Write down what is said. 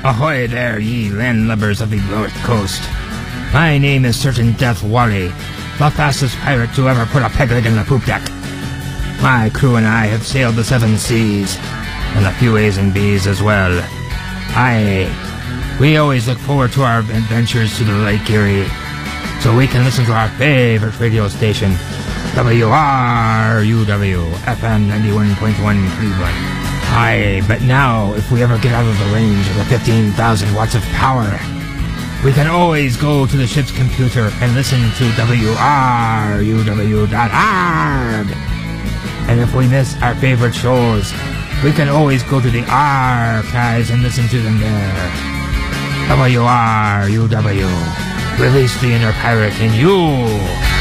Ahoy there, ye landlubbers of the North Coast. My name is Certain Death Wally, the fastest pirate to ever put a peg leg in the poop deck. My crew and I have sailed the 7 seas, and a few A's and B's as well. We always look forward to our adventures to the Lake Erie, so we can listen to our favorite radio station, WRUW, FM 91.1 Cleveland. But now, if we ever get out of the range of the 15,000 watts of power, we can always go to the ship's computer and listen to WRUW.org. And if we miss our favorite shows, we can always go to the archives and listen to them there. WRUW. Release the inner pirate in you.